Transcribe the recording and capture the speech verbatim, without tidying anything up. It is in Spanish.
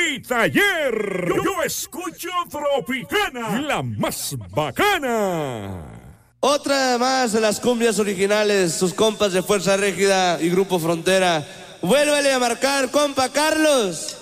Mi taller. Yo, yo escucho Tropicana, la más bacana. Otra más de las cumbias originales, sus compas de Fuerza Régida y Grupo Frontera. Vuélvele a marcar, compa Carlos.